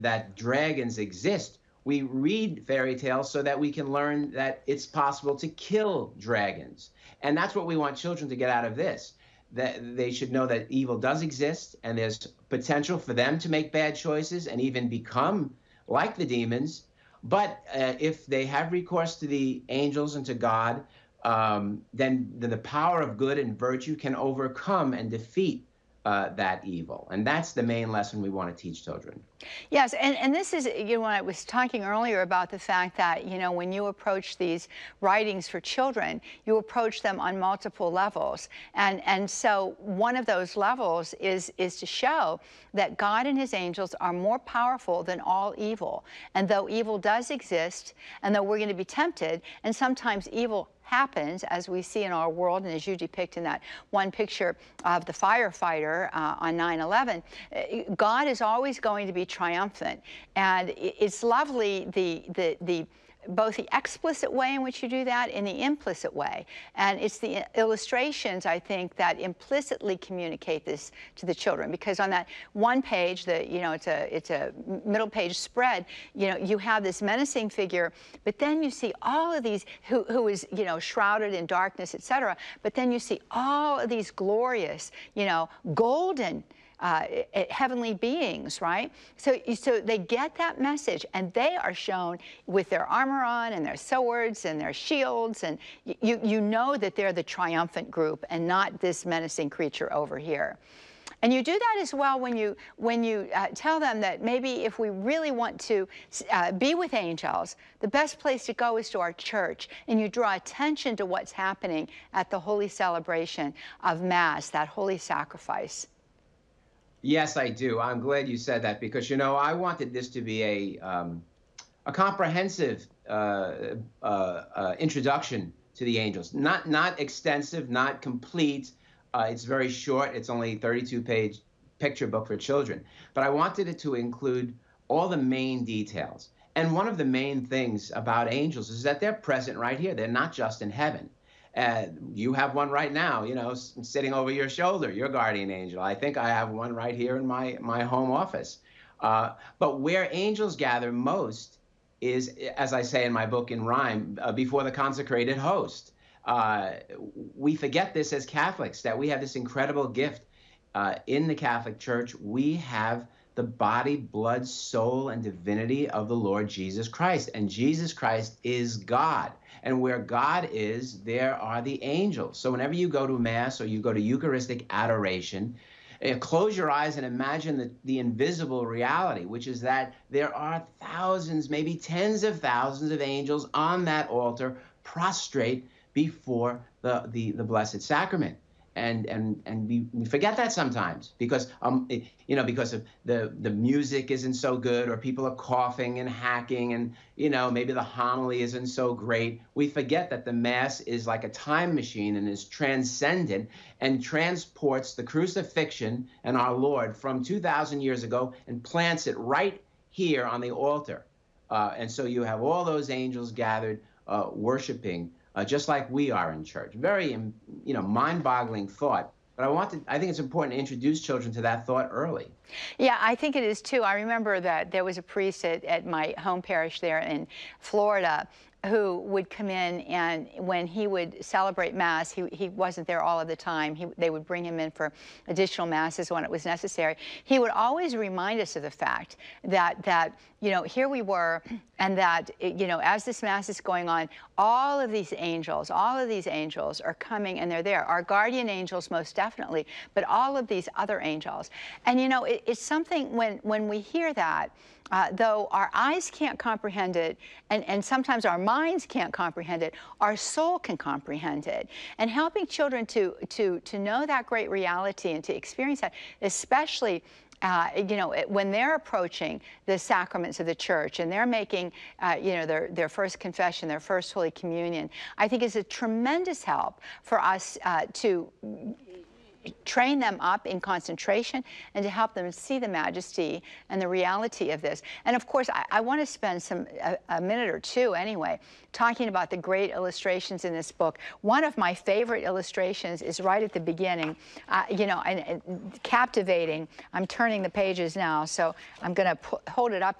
that dragons exist. We read fairy tales so that we can learn that it's possible to kill dragons. And that's what we want children to get out of this. That they should know that evil does exist and there's potential for them to make bad choices and even become like the demons. But if they have recourse to the angels and to God, then the power of good and virtue can overcome and defeat that evil. And that's the main lesson we want to teach children. Yes, and this is, you know, when I was talking earlier about the fact that, you know, when you approach these writings for children, you approach them on multiple levels. And so one of those levels is to show that God and his angels are more powerful than all evil. And though evil does exist, and though we're going to be tempted, and sometimes evil happens, as we see in our world, and as you depict in that one picture of the firefighter on 9/11, God is always going to be triumphant. And it's lovely both the explicit way in which you do that and the implicit way. And it's the illustrations, I think, that implicitly communicate this to the children. Because on that one page, you know, it's a middle page spread, you know, you have this menacing figure, but then you see all of these, who is, you know, shrouded in darkness, etc. But then you see all of these glorious, you know, golden, heavenly beings, right? So they get that message, and they are shown with their armor on and their swords and their shields, and you know that they're the triumphant group and not this menacing creature over here. And you do that as well when you tell them that maybe if we really want to be with angels, the best place to go is to our church, and you draw attention to what's happening at the holy celebration of Mass, that holy sacrifice. Yes, I do. I'm glad you said that because, you know, I wanted this to be a comprehensive introduction to the angels. Not extensive, not complete. It's very short. It's only a 32-page picture book for children. But I wanted it to include all the main details. And one of the main things about angels is that they're present right here. They're not just in heaven. You have one right now, you know, sitting over your shoulder, your guardian angel. I think I have one right here in my home office. But where angels gather most is, as I say in my book in rhyme, before the consecrated host. We forget this as Catholics, that we have this incredible gift. In the Catholic Church, we have the body, blood, soul, and divinity of the Lord Jesus Christ. And Jesus Christ is God. And where God is, there are the angels. So whenever you go to Mass or you go to Eucharistic adoration, close your eyes and imagine the invisible reality, which is that there are thousands, maybe tens of thousands of angels on that altar, prostrate before the Blessed Sacrament. And we forget that sometimes because you know, because of the music isn't so good, or people are coughing and hacking, and you know, maybe the homily isn't so great. We forget that the Mass is like a time machine and is transcendent and transports the crucifixion and our Lord from 2,000 years ago and plants it right here on the altar. And so you have all those angels gathered worshiping. Just like we are in church. Very, you know, mind-boggling thought. But I think it's important to introduce children to that thought early. Yeah, I think it is too. I remember that there was a priest at my home parish there in Florida who would come in, and when he would celebrate Mass, he wasn't there all of the time. They would bring him in for additional Masses when it was necessary. He would always remind us of the fact that you know, here we were, and that, you know, as this Mass is going on, all of these angels are coming, and they're there. Our guardian angels, most definitely, but all of these other angels. And, you know, it's something when we hear that, though our eyes can't comprehend it, and sometimes our minds can't comprehend it, our soul can comprehend it. And helping children to know that great reality and to experience that, especially you know, when they're approaching the sacraments of the church and they're making, you know, their first confession, their first Holy Communion, I think is a tremendous help for us to train them up in concentration and to help them see the majesty and the reality of this. And of course, I want to spend a minute or two anyway talking about the great illustrations in this book. One of my favorite illustrations is right at the beginning, you know, and captivating. I'm turning the pages now, so I'm going to hold it up